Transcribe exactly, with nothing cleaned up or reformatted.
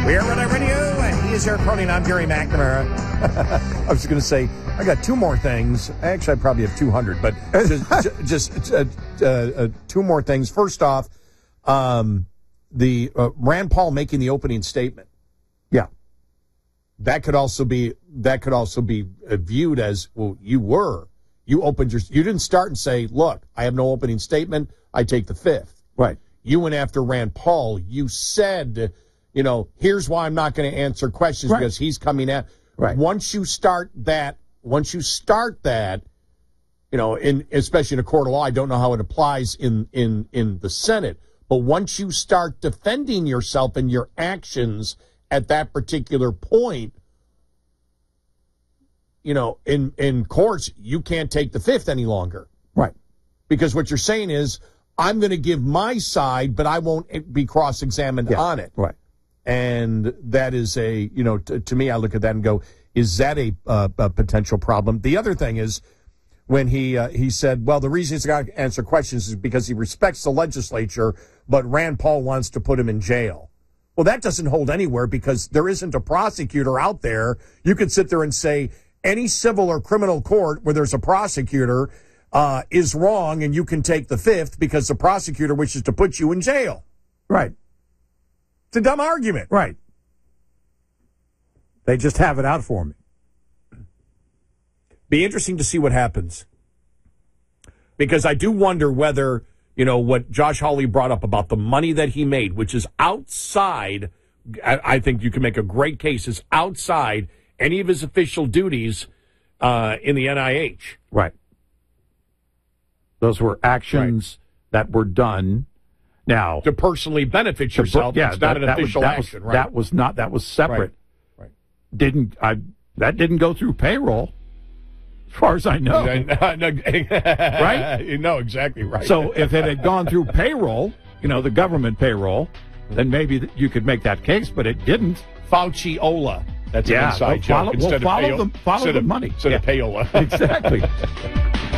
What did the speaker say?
We are Red Eye Radio, and he is Eric Cronin. I'm Gary McNamara. I was going to say, I got two more things. Actually, I probably have two hundred, but just, just uh, uh, uh, two more things. First off, um, the uh, Rand Paul making the opening statement. Yeah. That could also be that could also be viewed as, well, you were. You opened your, you didn't start and say, look, I have no opening statement. I take the fifth. Right. You went after Rand Paul. You said, you know, here's why I'm not going to answer questions right. because he's coming at. Right. Once you start that, once you start that, you know, in especially in a court of law, I don't know how it applies in in in the Senate, but once you start defending yourself and your actions at that particular point, you know, in in courts, you can't take the fifth any longer. Right. Because what you're saying is, I'm going to give my side, but I won't be cross-examined yeah. on it. Right. And that is a, you know, t- to me, I look at that and go, is that a, uh, a potential problem? The other thing is when he uh, he said, well, the reason he's got to answer questions is because he respects the legislature, but Rand Paul wants to put him in jail. Well, that doesn't hold anywhere because there isn't a prosecutor out there. You could sit there and say any civil or criminal court where there's a prosecutor uh, is wrong and you can take the fifth because the prosecutor wishes to put you in jail. Right. It's a dumb argument. Right. They just have it out for me. Be interesting to see what happens. Because I do wonder whether, you know, what Josh Hawley brought up about the money that he made, which is outside, I, I think you can make a great case, is outside any of his official duties uh, in the N I H. Right. Those were actions right. that were done. Now, to personally benefit yourself, yeah, it's that, not an that official was, that action, was, right? That was not. That was separate. Right. right. Didn't I? That didn't go through payroll, as far as I know. Right? No, exactly right. So if it had gone through payroll, you know, the government payroll, then maybe you could make that case. But it didn't. Fauci-ola. That's yeah, an inside we'll follow, joke. Instead we'll follow of payola, the follow the of, money instead yeah. of payola. Exactly.